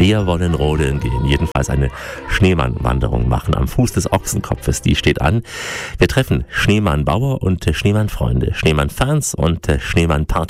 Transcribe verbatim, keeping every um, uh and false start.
Wir wollen rodeln gehen, jedenfalls eine Schneemannwanderung machen am Fuß des Ochsenkopfes, die steht an. Wir treffen Schneemannbauer und Schneemannfreunde, Schneemannfans und Schneemannparty.